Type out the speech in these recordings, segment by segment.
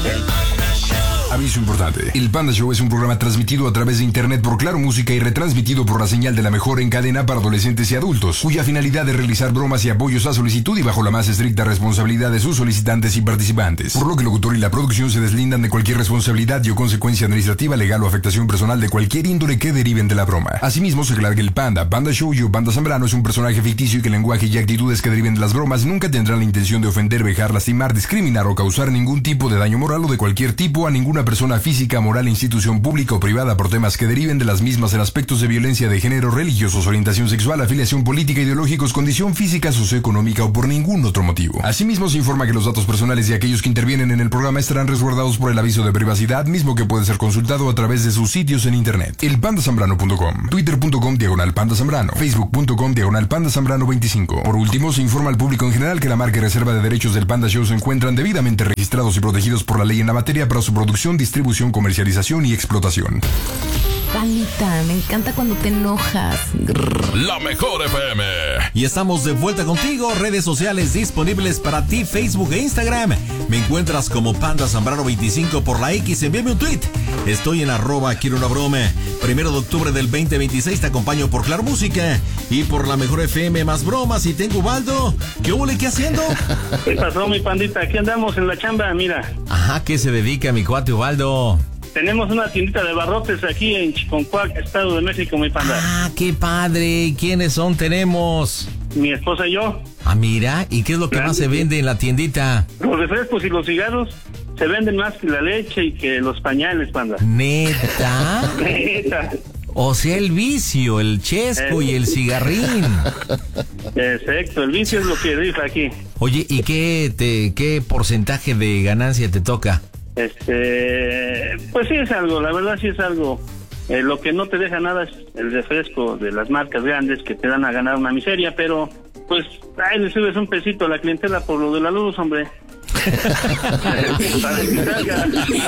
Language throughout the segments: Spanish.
Aviso importante. El Panda Show es un programa transmitido a través de internet por Claro Música y retransmitido por la señal de la mejor en cadena para adolescentes y adultos, cuya finalidad es realizar bromas y apoyos a solicitud y bajo la más estricta responsabilidad de sus solicitantes y participantes. Por lo que el locutor y la producción se deslindan de cualquier responsabilidad y o consecuencia administrativa, legal o afectación personal de cualquier índole que deriven de la broma. Asimismo, se aclara que el Panda Show y Panda Zambrano es un personaje ficticio y que el lenguaje y actitudes que deriven de las bromas nunca tendrán la intención de ofender, vejar, lastimar, discriminar o causar ningún tipo de daño moral o de cualquier tipo a ninguna persona física, moral, institución pública o privada por temas que deriven de las mismas en aspectos de violencia de género, religiosos, orientación sexual, afiliación política, ideológicos, condición física, socioeconómica o por ningún otro motivo. Asimismo, se informa que los datos personales de aquellos que intervienen en el programa estarán resguardados por el aviso de privacidad, mismo que puede ser consultado a través de sus sitios en internet. elpandasambrano.com, twitter.com/pandazambrano, facebook.com/pandazambrano25. Por último, se informa al público en general que la marca y reserva de derechos del Panda Show se encuentran debidamente registrados y protegidos por la ley en la materia para su producción, distribución, comercialización y explotación. Pandita, me encanta cuando te enojas. La mejor FM. Y estamos de vuelta contigo. Redes sociales disponibles para ti, Facebook e Instagram. Me encuentras como Panda Zambrano 25 por la X. Envíame un tweet. Estoy en @quiero una broma. 1 de octubre del 2026 te acompaño por Claro Música y por la mejor FM más bromas. Y tengo Ubaldo. ¿Qué huele? ¿Qué haciendo? ¿Qué pasó, mi pandita? Aquí andamos en la chamba, mira. Ajá, ¿qué se dedica mi cuate Ubaldo? Tenemos una tiendita de barrotes aquí en Chiconcuac, Estado de México, mi panda. Ah, qué padre. ¿Quiénes son? Tenemos mi esposa y yo. Ah, mira, ¿y qué es lo que más se vende en la tiendita? Los refrescos y los cigarros se venden más que la leche y que los pañales, panda. ¿Neta? Neta. O sea, el vicio, el chesco y el cigarrín. Exacto, el vicio es lo que rifa aquí. Oye, ¿y qué porcentaje de ganancia te toca? Pues sí es algo, la verdad sí es algo. Lo que no te deja nada es el refresco de las marcas grandes que te dan a ganar una miseria, pero pues ahí le subes un pesito a la clientela por lo de la luz, hombre. Para que salga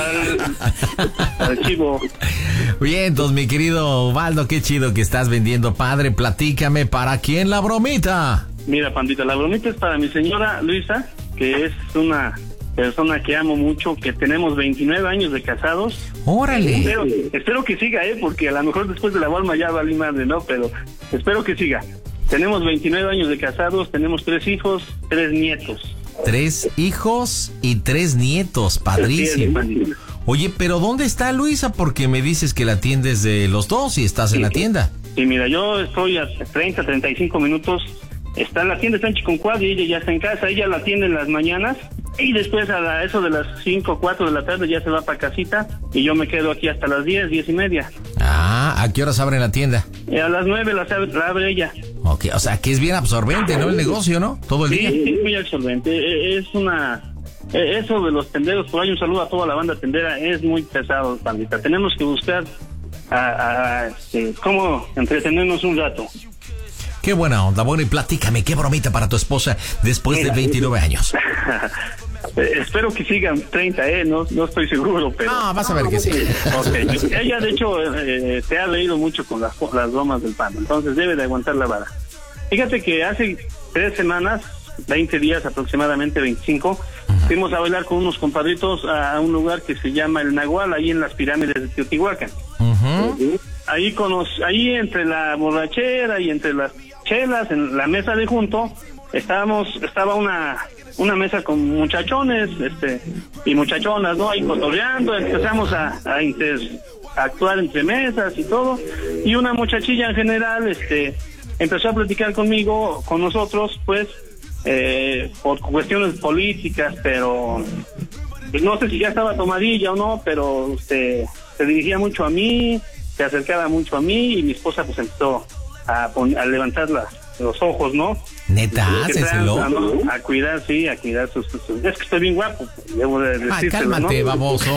al chivo. Bien, entonces mi querido Ubaldo, qué chido que estás vendiendo, padre. Platícame, ¿para quién la bromita? Mira, pandita, la bromita es para mi señora Luisa, que es una persona que amo mucho, que tenemos 29 años de casados. ¡Órale! Espero que siga, porque a lo mejor después de la Walma ya valí madre, ¿no? Pero espero que siga. Tenemos 29 años de casados, tenemos 3 hijos, 3 nietos. 3 hijos y 3 nietos, padrísimo. Oye, pero ¿dónde está Luisa? Porque me dices que la atiendes de los dos y estás en la tienda. Sí, mira, yo estoy a 35 minutos. La tienda está en Chiconcuac y ella ya está en casa. Ella la atiende en las mañanas y después eso de las 5 o 4 de la tarde ya se va para casita y yo me quedo aquí hasta las 10:30. Ah, ¿a qué horas abre la tienda? A las 9 la abre ella. Ok, o sea, que es bien absorbente, ¿no? El negocio, ¿no? Todo el día. Sí, es muy absorbente. Eso de los tenderos, por ahí un saludo a toda la banda tendera, es muy pesado, pandita. Tenemos que buscar cómo entretenernos un rato. Qué buena onda. Bueno, y platícame, ¿qué bromita para tu esposa después de 29 años? Espero que sigan 30, no estoy seguro, pero... No, vas a ver que sí. Okay. Ella, de hecho, te ha leído mucho con las bromas del pan, entonces debe de aguantar la vara. Fíjate que hace 3 semanas, 20 días aproximadamente, 25, fuimos a bailar con unos compadritos a un lugar que se llama El Nahual, ahí en las pirámides de Teotihuacán. Ahí entre la borrachera y entre las chelas, en la mesa de junto, estaba una mesa con muchachones y muchachonas, ¿no? Ahí cotorreando, empezamos a actuar entre mesas y todo, y una muchachilla en general empezó a platicar con nosotros, pues, por cuestiones políticas, pero no sé si ya estaba tomadilla o no, pero se dirigía mucho a mí, se acercaba mucho a mí, y mi esposa pues empezó a levantar los ojos, ¿no? Neta, hácenselo. ¿No? A cuidar sus... Es que estoy bien guapo, debo de decírselo, cálmate, ¿no? baboso.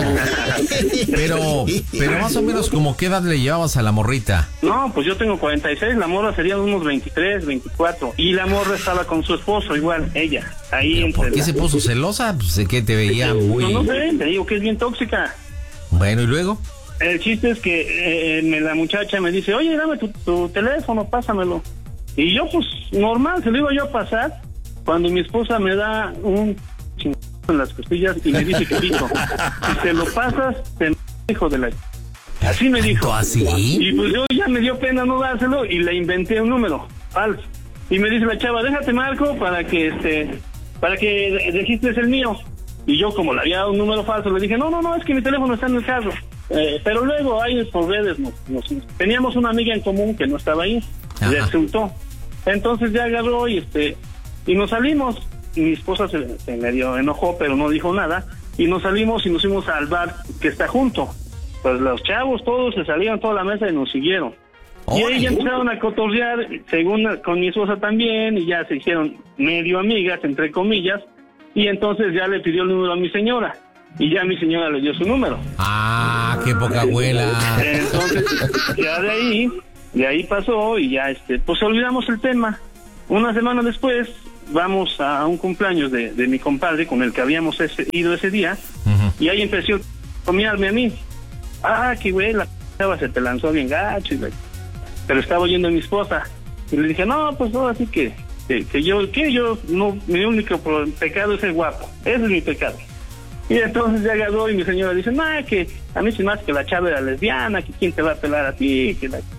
pero más o menos, ¿como qué edad le llevabas a la morrita? No, pues yo tengo 46, la morra sería unos 23, 24, y la morra estaba con su esposo igual, ella, ahí. ¿Por qué se puso celosa? Pues de que te veía muy... No sé, te digo que es bien tóxica. Bueno, ¿y luego? El chiste es que la muchacha me dice, oye, dame tu teléfono, pásamelo. Y yo, pues, normal, se lo iba yo a pasar, cuando mi esposa me da un en las costillas y me dice que pico. Si se lo pasas, te hijo de la... Así me dijo. ¿Así? Y pues yo ya me dio pena no dárselo y le inventé un número falso. Y me dice la chava, déjate marco para que registres el mío. Y yo, como le había dado un número falso, le dije, no, es que mi teléfono está en el carro. Pero luego ahí por redes teníamos una amiga en común que no estaba ahí. Resultó. Entonces ya agarró y nos salimos. Mi esposa se medio enojó, pero no dijo nada. Y nos salimos y nos fuimos al bar que está junto. Pues los chavos todos se salieron toda la mesa y nos siguieron. Y ahí ya empezaron a cotorrear, según con mi esposa también, y ya se hicieron medio amigas, entre comillas, y entonces ya le pidió el número a mi señora, y ya mi señora le dio su número. ¡Ah, qué poca abuela! Entonces, ya de ahí pasó, y ya pues olvidamos el tema. Una semana después, vamos a un cumpleaños de mi compadre, con el que habíamos ido ese día, y ahí empezó a comiarme a mí. Ah, qué güey, la chava se te lanzó bien gacho, pero estaba oyendo a mi esposa, y le dije, no, pues no, así que yo no, mi único pecado es ser guapo, ese es mi pecado. Y entonces ya agarró y mi señora dice, no, que a mí se me hace que la chava era lesbiana, que quién te va a pelar a ti,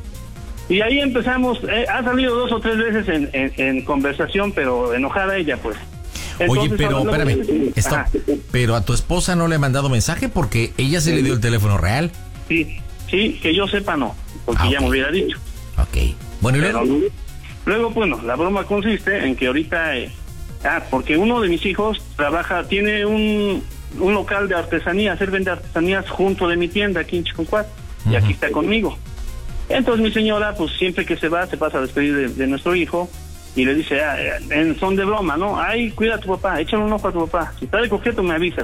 y ahí empezamos, ha salido 2 o 3 veces en conversación, pero enojada ella, pues. Entonces, oye, pero espérame, pero a tu esposa no le ha mandado mensaje porque ella se le dio el teléfono real. Sí, que yo sepa no, porque ya me hubiera dicho. Ok, bueno, ¿y luego, bueno, la broma consiste en que ahorita, porque uno de mis hijos tiene un local de artesanías, él vende artesanías junto de mi tienda aquí en Chiconcuat, y aquí está conmigo. Entonces mi señora, pues siempre que se pasa a despedir de nuestro hijo, y le dice, en son de broma, ¿no? Ay, cuida a tu papá, échale un ojo a tu papá, si está de coqueto me avisas.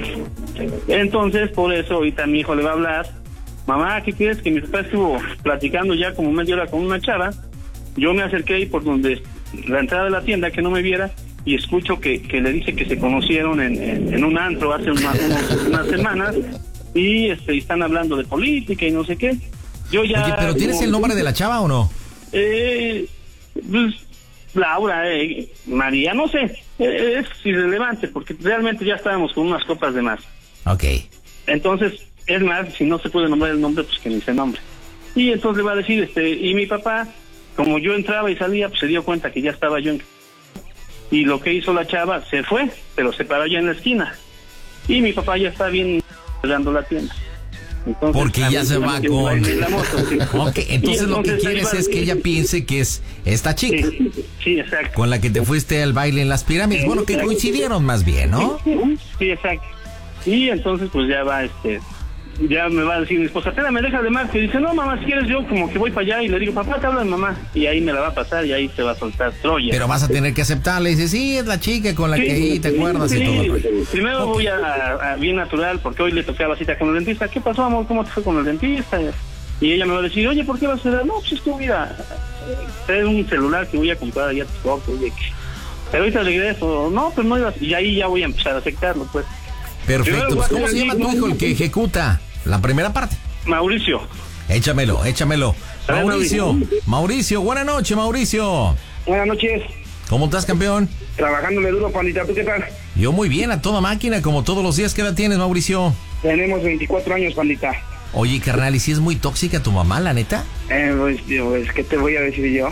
Entonces, por eso ahorita mi hijo le va a hablar, mamá, ¿qué quieres? Que mi papá estuvo platicando ya como media hora con una chava. Yo me acerqué ahí por donde la entrada de la tienda, que no me viera, y escucho que le dice que se conocieron en un antro hace unas semanas, y están hablando de política y no sé qué. Yo ya... Oye, ¿pero tienes el nombre de la chava o no? Pues, Laura, María, no sé, es irrelevante, porque realmente ya estábamos con unas copas de más. Ok. Entonces, es más, si no se puede nombrar el nombre, pues que ni se nombre. Y entonces le va a decir, y mi papá, como yo entraba y salía, pues se dio cuenta que ya estaba yo y lo que hizo la chava, se fue, pero se paró allá en la esquina. Y mi papá ya está bien dando la tienda. Entonces, porque ya se va con... Okay, entonces lo que quieres es que ella piense que es esta chica. Sí, exacto. Con la que te fuiste al baile en las pirámides. Bueno, que coincidieron más bien, ¿no? Sí, exacto. Y entonces pues ya va, ya me va a decir mi esposa, me deja de más, que dice, no mamá, si quieres yo como que voy para allá, y le digo, papá, te habla de mamá, y ahí me la va a pasar, y ahí te va a soltar Troya. Pero vas a tener que aceptarle, y dice, sí, es la chica con la que ahí te acuerdas y todo. Primero voy a bien natural, porque hoy le tocaba cita con el dentista. ¿Qué pasó, amor? ¿Cómo te fue con el dentista? Y ella me va a decir, oye, ¿por qué vas a hacer? No, pues es que voy a traer un celular que voy a comprar allá a tu oye, pero ahorita regreso. No, pues no ibas, y ahí ya voy a empezar a aceptarlo, pues. Perfecto, pues ¿cómo se llama tu hijo, el que ejecuta la primera parte? Mauricio. Échamelo. Mauricio, buenas noches, Mauricio. Buenas noches. ¿Cómo estás, campeón? Trabajándole duro, pandita, ¿tú qué tal? Yo muy bien, a toda máquina, como todos los días. ¿Qué edad tienes, Mauricio? Tenemos 24 años, pandita. Oye, carnal, ¿y si es muy tóxica tu mamá, la neta? Pues, ¿qué te voy a decir yo?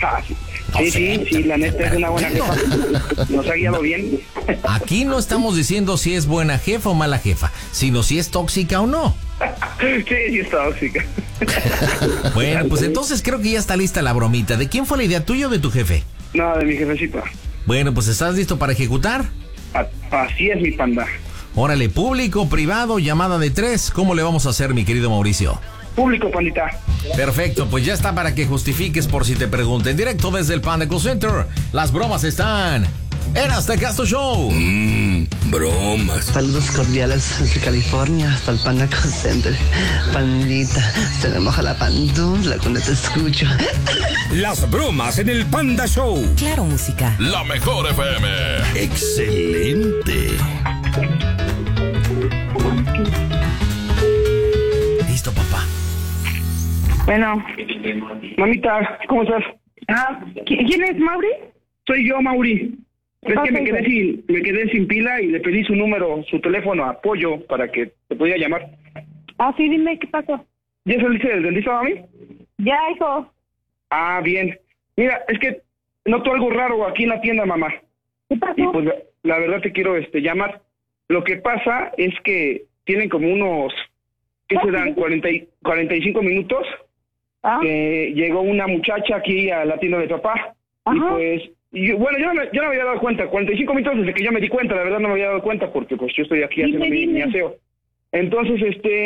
Sí, la neta es una buena jefa. Nos ha guiado bien. Aquí no estamos diciendo si es buena jefa o mala jefa, sino si es tóxica o no. Sí, es tóxica. Bueno, pues entonces creo que ya está lista la bromita. ¿De quién fue la idea, tuya o de tu jefe? No, de mi jefecita. Bueno, pues ¿estás listo para ejecutar? Así es, mi panda. Órale, público, privado, llamada de 3. ¿Cómo le vamos a hacer, mi querido Mauricio? Público, pandita. Perfecto, pues ya está para que justifiques por si te pregunten. Directo desde el Panda Call Center. Las bromas están en Aztecasto Show. Bromas. Saludos cordiales desde California hasta el Panda Call Center. Pandita, se me moja la pantufla cuando te escucho. Las bromas en el Panda Show. Claro, música. La mejor FM. Excelente. Listo, papá. Bueno, mamita, ¿cómo estás? ¿Quién es, Mauri? Soy yo, Mauri. Es que me quedé sin pila y le pedí su número, su teléfono, apoyo, para que te pudiera llamar. Ah, sí, dime, ¿qué pasó? ¿Ya saliste del dentista, mami? Ya, hijo. Ah, bien. Mira, es que noto algo raro aquí en la tienda, mamá. ¿Qué pasó? Y pues la verdad te quiero llamar. Lo que pasa es que tienen como unos, ¿qué serán? 45 minutos. Que llegó una muchacha aquí a la tienda de papá. Ajá. Y pues, yo no me había dado cuenta. 45 minutos desde que yo me di cuenta, la verdad no me había dado cuenta porque pues yo estoy aquí haciendo mi aseo. Entonces,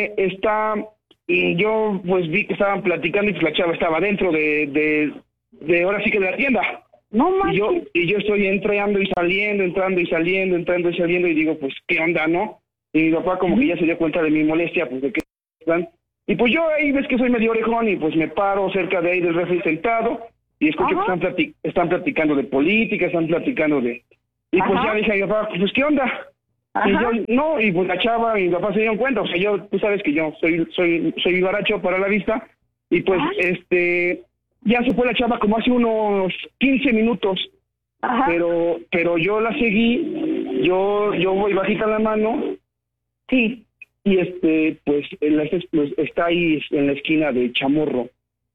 y yo pues vi que estaban platicando y pues la chava estaba dentro de ahora sí que de la tienda. No manches. Y yo estoy entrando y saliendo, entrando y saliendo, entrando y saliendo, y digo, pues, ¿qué onda, no? Y mi papá como que ya se dio cuenta de mi molestia, pues, de que están. Y pues yo ahí ves que soy medio orejón y pues me paro cerca de ahí del refri sentado y escucho que están platicando de política, están platicando de... Y pues ya dije a mi papá, pues, ¿qué onda? Y yo, no, y pues la chava y mi papá se dieron cuenta, o sea, tú sabes que yo soy vivaracho para la vista, y pues, ya se fue la chava como hace unos 15 minutos, pero yo la seguí, yo voy bajita la mano, sí, y pues está ahí en la esquina de Chamorro.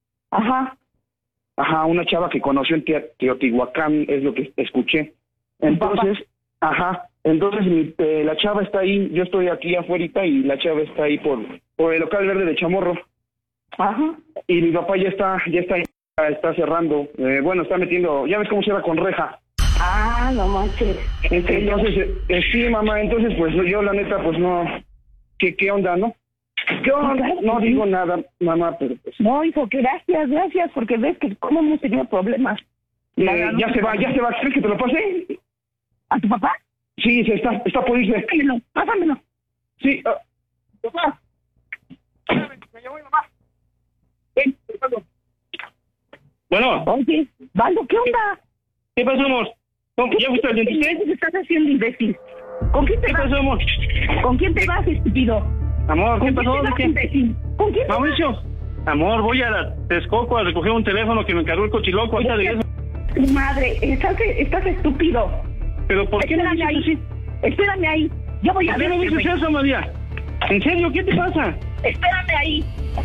Una chava que conoció en Teotihuacán, es lo que escuché. Entonces, entonces la chava está ahí, yo estoy aquí afuera y la chava está ahí por el local verde de Chamorro. Y mi papá ya está cerrando, está metiendo, ya ves cómo cierra con reja. Ah, no manches. Entonces, sí, mamá, entonces pues yo la neta pues no, ¿qué onda, no? ¿Qué onda? No digo nada, mamá, pero pues... No, hijo, que gracias, porque ves que cómo hemos tenido problemas. Ya se va, ¿crees que te lo pase? ¿A tu papá? Sí, está por irse. Pásamelo. Sí, papá. Me llamó mi mamá. Ven, bueno. Oye, Valdo, ¿qué onda? ¿Qué pasó, amor? ¿Ya fuiste al dentista? ¿Qué estás haciendo, imbécil? ¿Con quién te vas? ¿Qué pasó, amor? ¿Con quién te vas, estúpido? Amor, ¿qué pasó? ¿Con quién te vas? Mauricio. Amor, voy a la Texcoco a recoger un teléfono que me encargó el cochiloco. Ahorita regreso. Tu madre, estás estúpido. ¿Pero por qué no dices así? Espérame ahí. Yo voy a ver. ¿Por qué no dices eso, María? ¿En serio? ¿Qué te pasa? Espérame ahí.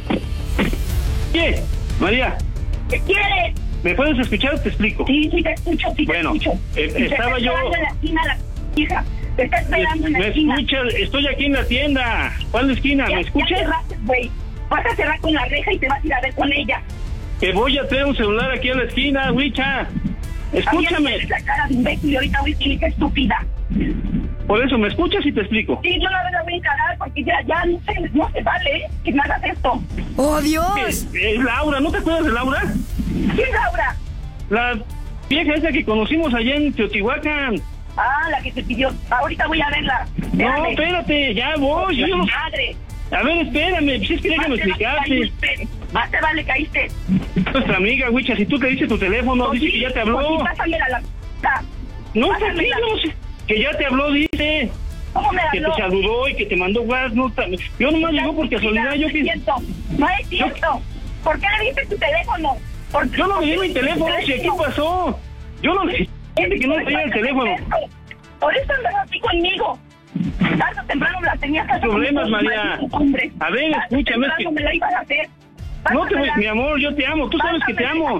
¿Qué? María. ¿Qué quieres? ¿Me puedes escuchar? Te explico. Sí, te escucho, bueno, te escucho. Estaba yo... en la esquina, la hija. Te está esperando en la esquina. ¿Me escuchas? Estoy aquí en la tienda. ¿Cuál esquina? ¿Me escuchas? Ya cerraste, güey. Vas a cerrar con la reja y te vas a ir a ver con ella. Que voy a traer un celular aquí en la esquina, Wicha. Escúchame. La cara de imbécil y ahorita voy a decir que estúpida. Por eso, ¿me escuchas y te explico? Sí, yo la voy a encarar porque ya no se vale que me hagas esto. ¡Oh, Dios! Es Laura, ¿no te acuerdas de Laura? ¿Quién es Laura? La vieja esa que conocimos allá en Teotihuacán. Ah, la que te pidió. Ahorita voy a verla. Espérame. No, espérate, ya voy. Madre. A ver, espérame, pues es que déjame explicarte. Más te vale, caíste. Nuestra amiga, Wicha, si tú te diste tu teléfono, dice que ya te habló. Sí, pásamela la no, que ya te habló, dice. ¿Cómo me habló? Que te saludó y que te mandó WhatsApp. No, yo nomás llegó por casualidad. No es cierto. ¿Por qué le diste tu teléfono? Yo no le di mi teléfono, si aquí pasó. Yo no le dije que no le di el teléfono. Por eso andas así conmigo. Tarde o temprano la tenías que hacer. Problemas, María. A ver, escúchame. No me la ibas a hacer. No te voy, mi amor, yo te amo. Tú sabes que te amo.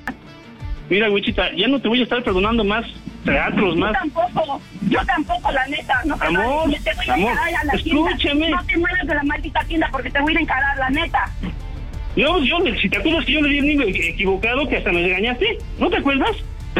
Mira, Wichita, ya no te voy a estar perdonando más teatros, más. Yo tampoco, la neta. No te amor, te voy a encarar a la escúchame. Tienda. No te muevas de la maldita tienda porque te voy a encarar, la neta. Yo, si te acuerdas que yo le di el niño equivocado, que hasta me regañaste, ¿no te acuerdas?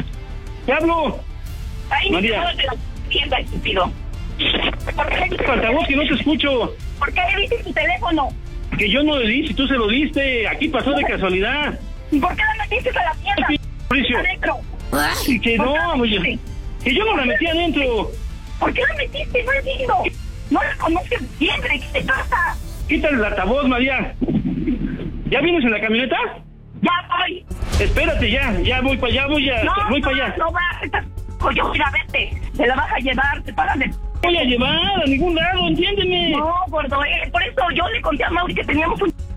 Te hablo. Ahí María. Me de la tienda, estúpido. ¿Por qué? Faltavoz, que no te escucho. ¿Por qué le diste tu teléfono? Que yo no le di, si tú se lo diste, aquí pasó de casualidad. ¿Por qué la metiste a la tienda? Mauricio. Adentro. Que no, oye. Que yo no la metí adentro. ¿Por qué la metiste? No entiendo. No la conoces bien, ¿qué te pasa? Quítale el altavoz, María. ¿Ya vienes en la camioneta? Ya voy. Espérate, ya voy para allá, voy para allá. No vas, yo voy a verte. Te la vas a llevar, te paras de... Voy a llevar a ningún lado, entiéndeme. No, gordo, por eso yo le conté a Mauri que teníamos un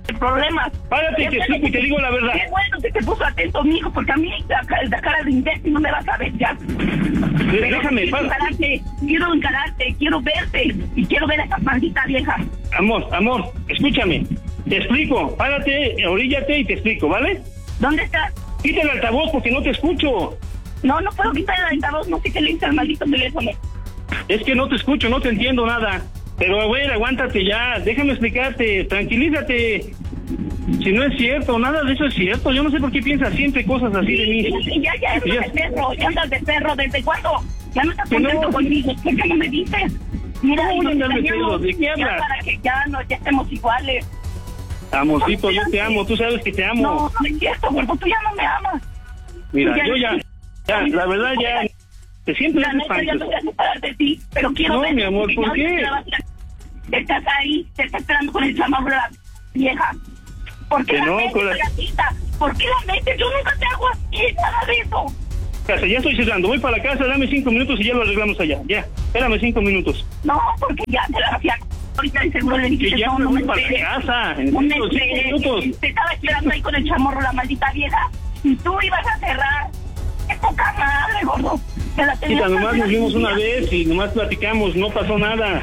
problemas. Párate y te explico y te digo la verdad. Qué bueno que te puso atento, mijo, porque a mí la cara de imbécil no me vas a ver ya. Déjame, quiero encararte, quiero verte y quiero ver a esa maldita vieja. Amor, escúchame. Te explico. Párate, oríllate y te explico, ¿vale? ¿Dónde estás? Quita el altavoz porque no te escucho. No puedo quitar el altavoz, no sé qué le hice al maldito teléfono. Es que no te escucho, no te entiendo nada. Pero, güey, aguántate ya, déjame explicarte, tranquilízate. Si no es cierto, nada de eso es cierto. Yo no sé por qué piensas siempre cosas así de mí. Ya andas de perro, ¿desde cuándo? Ya no estás contento conmigo, ¿por qué no me dices? Mira, ¿de qué hablas? Para que ya estemos iguales. Amorcito, yo te amo, tú sabes que te amo. No es cierto, gordo, tú ya no me amas. Mira, yo ya, la verdad ya, te siempre la neta, ya no voy a separar de ti, pero quiero ver. No, mi amor, ¿por qué? Estás ahí, te está esperando con el chamaco la vieja. ¿Por qué la metes la cita? ¿Por qué la metes? Yo nunca te hago así, nada de eso. Casa, ya estoy cerrando, voy para la casa, dame 5 minutos y ya lo arreglamos allá. Ya, espérame 5 minutos. No, porque ya te la hacía. Ahorita seguro le dije que ya no, me voy para la casa. En 5 minutos. Te estaba esperando ahí con el chamorro la maldita vieja y tú ibas a cerrar. ¡Qué poca madre, gordo! Quita, nomás nos vimos una vez y nomás platicamos, no pasó nada.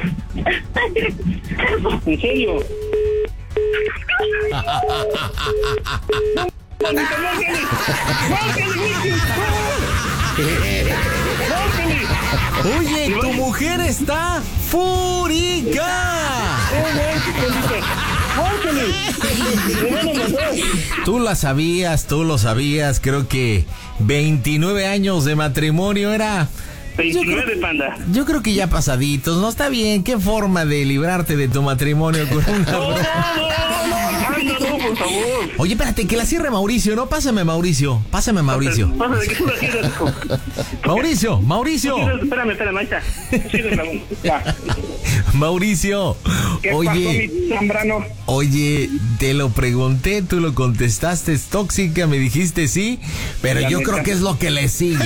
En serio. Oye, tu mujer está fúrica. Tú lo sabías, creo que 29 años de matrimonio era... 29, panda. Yo creo que ya pasaditos, ¿no? Está bien, qué forma de librarte de tu matrimonio con una broma. No, por favor. Oye, espérate, que la cierre Mauricio, ¿no? Pásame Mauricio. Pásame, que tú la cierres, hijo. Mauricio. Espérame, ahí está. Mauricio. Oye, te lo pregunté, tú lo contestaste, es tóxica, me dijiste sí, pero yo creo que es lo que le sigue.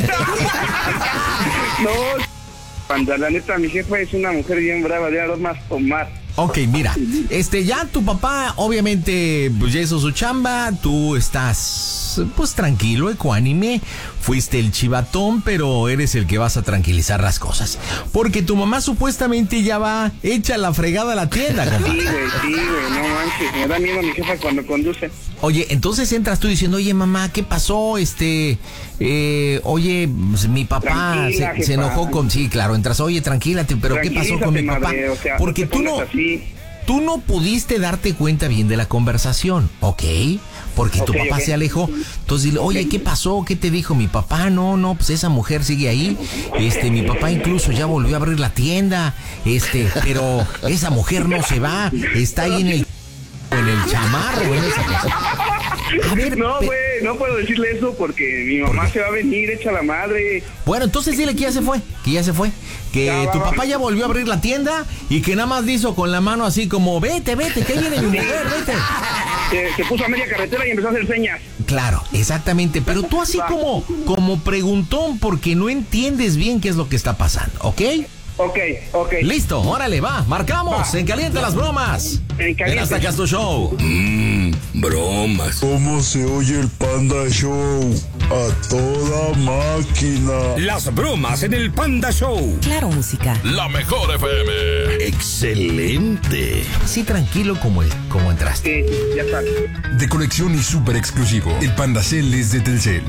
No, panda, la neta, mi jefa es una mujer bien brava, de dos más tomar. Ok, mira, ya tu papá obviamente pues ya hizo su chamba, tú estás pues tranquilo, ecuánime, fuiste el chivatón, pero eres el que vas a tranquilizar las cosas, porque tu mamá supuestamente ya va hecha la fregada a la tienda, compadre. Sí, güey, no manches, me da miedo mi jefa cuando conduce. Oye, entonces entras tú diciendo, oye mamá, ¿qué pasó? Oye, pues, mi papá se enojó con... Sí, claro, entras, oye, tranquilate, pero ¿qué pasó con mi papá? Madre, o sea, porque tú no pudiste darte cuenta bien de la conversación, ¿ok? Porque tu papá se alejó. Entonces dile, oye, ¿qué pasó? ¿Qué te dijo mi papá? No, pues esa mujer sigue ahí. Mi papá incluso ya volvió a abrir la tienda. Pero esa mujer no se va. Está ahí en el chamarro, en esa cosa. A ver, no, güey, no puedo decirle eso porque mi mamá se va a venir hecha la madre. Bueno, entonces dile que ya se fue. Que tu papá ya volvió a abrir la tienda y que nada más hizo con la mano así como, vete, que ahí viene mi mujer, vete. Se puso a media carretera y empezó a hacer señas. Claro, exactamente, pero tú así como preguntón porque no entiendes bien qué es lo que está pasando, ¿ok? Ok. Listo, órale, va, marcamos, en Caliente las Bromas. En Hasta Acá es tu Show. Bromas. ¿Cómo se oye el Panda Show? A toda máquina. Las bromas en el Panda Show. Claro, música. La mejor FM. Excelente. Así tranquilo como entraste. Sí, ya está. De colección y súper exclusivo, el Panda Cel es de Telcel.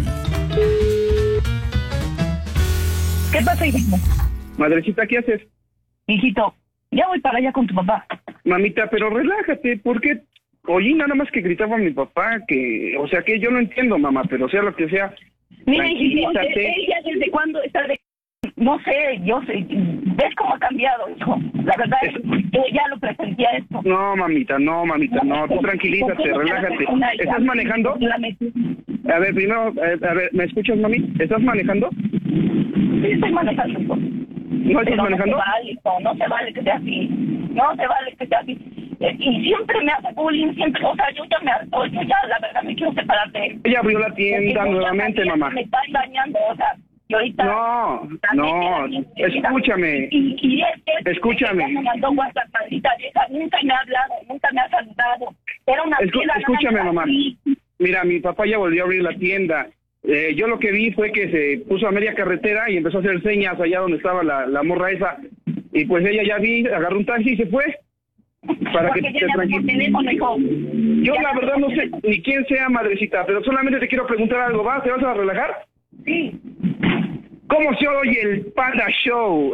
¿Qué pasa, hijito? Madrecita, ¿qué haces? Hijito, ya voy para allá con tu papá. Mamita, pero relájate, ¿por qué? Oye, nada más que gritaba mi papá, que yo no entiendo, mamá, pero sea lo que sea. Mira, hijito, ella desde cuándo está de... No sé, yo sé, ves cómo ha cambiado, hijo. La verdad es que ya lo presentía esto. No, mamita, no, tú tranquilízate, relájate. ¿Estás manejando? A ver, primero, ¿me escuchas, mami? ¿Estás manejando? Sí, estoy manejando, hijo. ¿No estás manejando? No se vale que sea así. Y siempre me hace bullying, siempre, o sea, yo ya la verdad me quiero separar de él. Ella abrió la tienda nuevamente, mamá. Me está engañando, o sea, y ahorita... No, escúchame. Y escúchame. Me mandó WhatsApp, maldita vieja, nunca me ha hablado, nunca me ha saludado. Era una tienda. Escúchame, mamá. Mira, mi papá ya volvió a abrir la tienda. Yo lo que vi fue que se puso a media carretera y empezó a hacer señas allá donde estaba la morra esa. Y pues ella ya agarró un taxi y se fue. Para que te tranquilices. Yo la verdad no sé ni quién sea, madrecita, pero solamente te quiero preguntar algo. ¿Te vas a relajar? Sí. ¿Cómo se oye el Panda Show?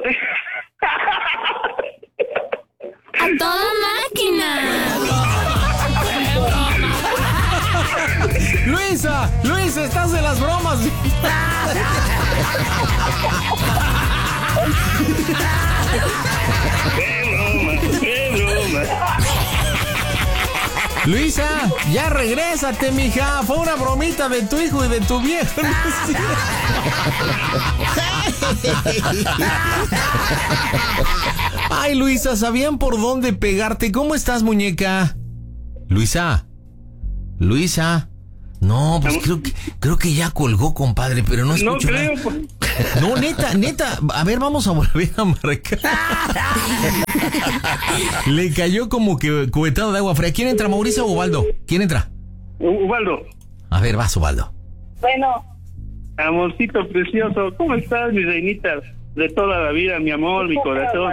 ¡A toda máquina! Luisa, estás de las bromas. ¡Qué broma! Luisa, ya regrésate, mija. Fue una bromita de tu hijo y de tu viejo. Ay, Luisa, sabían por dónde pegarte. ¿Cómo estás, muñeca? Luisa. No, pues creo que ya colgó, compadre, pero no escucho nada. No, neta, a ver, vamos a volver a marcar. Le cayó como que cubetado de agua fría. ¿Quién entra, Mauricio o Ubaldo? ¿Quién entra? Ubaldo. A ver, vas, Ubaldo. Bueno. Amorcito precioso, ¿cómo estás, mi reinita? De toda la vida, mi amor, mi corazón.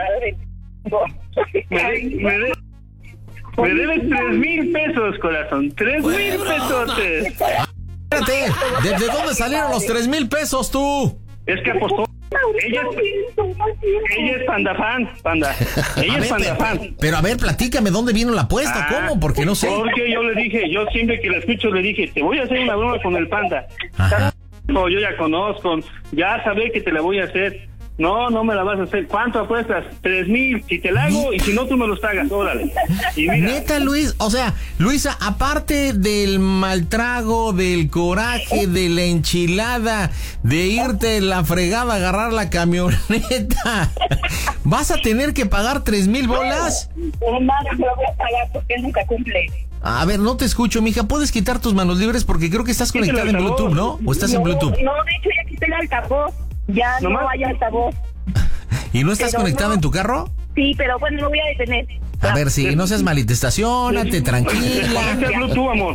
Me debes 3,000 pesos, corazón. 3,000 pesotes. Espérate, ¿de dónde salieron los 3,000 pesos tú? Es que apostó. Ella es panda fan. Ella es panda fan. Pero a ver, platícame, ¿dónde vino la apuesta? ¿Cómo? Porque no sé. Porque yo le dije, yo siempre que la escucho le dije, te voy a hacer una broma con el panda. Ajá. No, yo ya conozco, ya sabé que te la voy a hacer. No me la vas a hacer. ¿Cuánto apuestas? 3,000. Si te la hago y si no, tú me los pagas. Órale. Y mira. Neta, Luisa, aparte del mal trago, del coraje, de la enchilada, de irte la fregada a agarrar la camioneta, ¿vas a tener que pagar 3,000 bolas? No lo voy a pagar porque él nunca cumple. A ver, no te escucho, mija. ¿Puedes quitar tus manos libres? Porque creo que estás conectada en Bluetooth, ¿no? ¿O estás en Bluetooth? No, de hecho ya quité el altavoz. Ya no hay altavoz. ¿Y no estás conectada en tu carro? Sí, pero bueno, me voy a detener. A ver, sí, no seas malita, estaciónate, tranquila. Ponte Bluetooth, amor.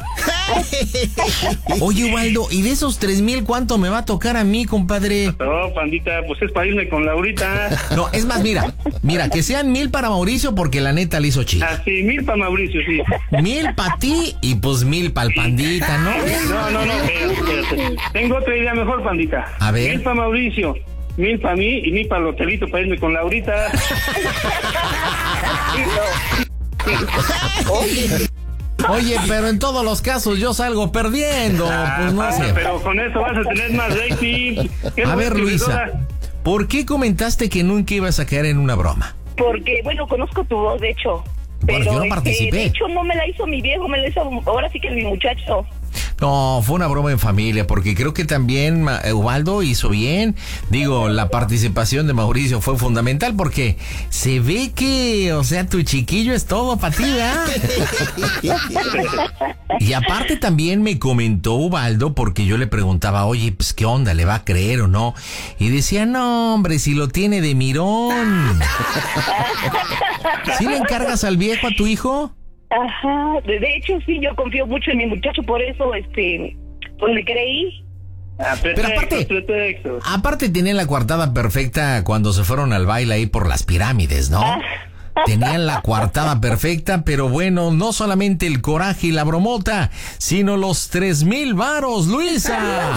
Oye, Ubaldo, ¿y de esos 3,000 cuánto me va a tocar a mí, compadre? No, pandita, pues es para irme con Laurita. No, es más, mira, que sean 1,000 para Mauricio porque la neta le hizo chido. Ah, sí, 1,000 para Mauricio, sí. 1,000 para ti y pues 1,000 para el pandita, ¿no? No, espérate. Tengo otra idea mejor, pandita. A ver. 1,000 para Mauricio, 1,000 para mí y 1,000 para el hotelito para irme con Laurita. Oye, pero en todos los casos yo salgo perdiendo, pues no sé. Pero con eso vas a tener más rating. A ver, Luisa, ¿por qué comentaste que nunca ibas a caer en una broma? Porque, bueno, conozco tu voz, de hecho. Bueno, pero yo no participé. De hecho, no me la hizo mi viejo, me la hizo ahora sí que mi muchacho. No, fue una broma en familia, porque creo que también Ubaldo hizo bien. Digo, la participación de Mauricio fue fundamental porque se ve que, o sea, tu chiquillo es todo para ti, ¿verdad? Y aparte también me comentó Ubaldo, porque yo le preguntaba, oye, pues, ¿qué onda? ¿Le va a creer o no? Y decía, no, hombre, si lo tiene de mirón. ¿Sí le encargas al viejo, a tu hijo? Ajá, de hecho sí, yo confío mucho en mi muchacho, por eso, pues le creí. Pero aparte tenían la coartada perfecta cuando se fueron al baile ahí por las pirámides, ¿no? Tenían la coartada perfecta, pero bueno, no solamente el coraje y la bromota, sino los 3,000 varos, Luisa.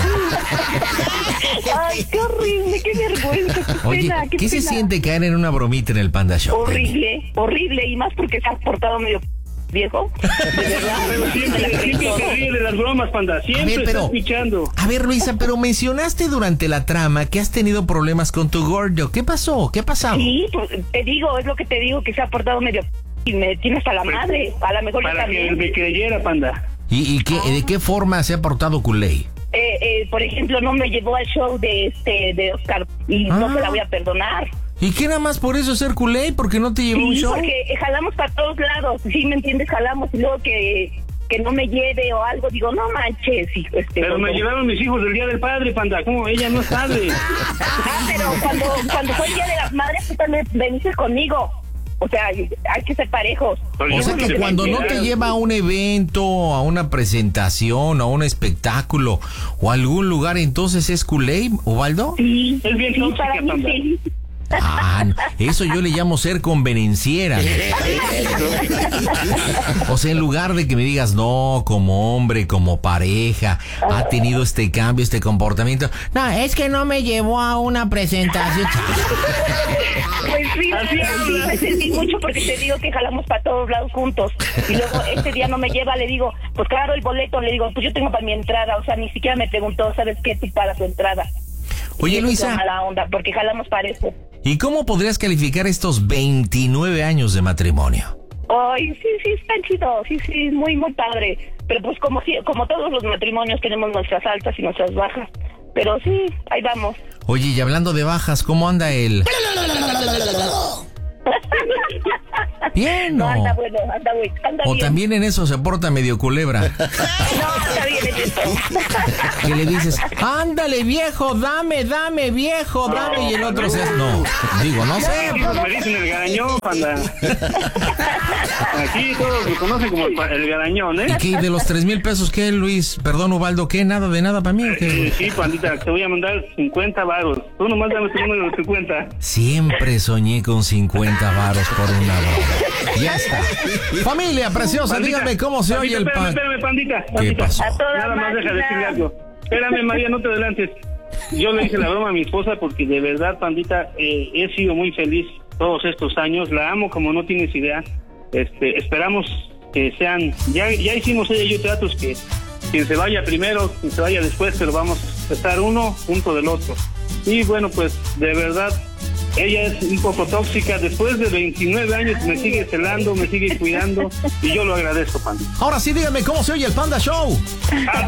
Ay, qué horrible, qué vergüenza, qué Oye, pena, qué ¿qué pena. se siente caer en una bromita en el Panda Show? Horrible, y más porque se ha portado medio viejo. De verdad. Pero siempre te ríes de las bromas, panda. Siempre estás pichando. A ver, Luisa, pero mencionaste durante la trama que has tenido problemas con tu gordo. ¿Qué pasó? ¿Qué ha pasado? Sí, pues te digo, es lo que te digo, que se ha portado medio y me tiene hasta la madre. A lo mejor yo para también. que me creyera, panda. ¿Y de qué forma se ha portado culé? Por ejemplo, no me llevó al show de Oscar y no se la voy a perdonar. ¿Y qué nada más por eso ser culé? ¿Porque no te llevó un show? Sí, porque jalamos para todos lados, ¿sí me entiendes? Jalamos y luego que no me lleve o algo, digo, no manches. Pero me llevaron mis hijos del Día del Padre, panda, ¿cómo? Ella no es padre. Pero cuando fue el Día de las Madres, tú también veniste conmigo. O sea, hay que ser parejos. O sea que cuando no te lleva a un evento, a una presentación, a un espectáculo o a algún lugar, entonces es culé, Ubaldo. Sí, es bien tóxica, para mí sí. Ah, eso yo le llamo ser convenenciera. O sea, en lugar de que me digas, no, como hombre, como pareja, ha tenido este cambio, este comportamiento. No, es que no me llevó a una presentación. Pues sí, me sentí mucho porque te digo que jalamos para todos lados juntos. Y luego este día no me lleva, le digo, pues claro, el boleto, le digo, pues yo tengo para mi entrada. O sea, ni siquiera me preguntó, ¿sabes qué? Tú para tu entrada. Oye, Luisa. Mala onda, porque jalamos para eso. ¿Y cómo podrías calificar estos 29 años de matrimonio? Ay, sí, están chidos, sí, muy, muy padre. Pero pues como todos los matrimonios tenemos nuestras altas y nuestras bajas. Pero sí, ahí vamos. Oye, y hablando de bajas, ¿cómo anda él? Bien, ¿no? No, anda bueno, anda o bien. También en eso se porta medio culebra. No, está bien en eso. Que le dices, ándale viejo, dame viejo, dame, y el otro se... No, digo, no sé. Me dicen el garañón, panda. Aquí todos me conocen como el garañón, ¿eh? ¿Y qué, de los 3,000 pesos qué, Luis? Perdón, Ubaldo, ¿qué? ¿Nada de nada para mí o qué? Sí, pandita, te voy a mandar 50 varos. Tú nomás dame tu número de tu cuenta. Siempre soñé con 50 varos por una broma. Ya está. Familia preciosa, pandita, dígame cómo se oye el pan. Espérame, pandita. ¿Qué pasó? Nada más deja decirle algo. Espérame, María, no te adelantes. Yo le hice la broma a mi esposa porque de verdad, pandita, he sido muy feliz todos estos años. La amo como no tienes idea. Esperamos que sean... Ya hicimos ella y yo tratos que quien se vaya primero, quien se vaya después, pero vamos a estar uno junto del otro. Y bueno, pues de verdad... Ella es un poco tóxica. Después de 29 años me sigue celando, me sigue cuidando y yo lo agradezco, Panda. Ahora sí, dígame cómo se oye el Panda Show. ¡A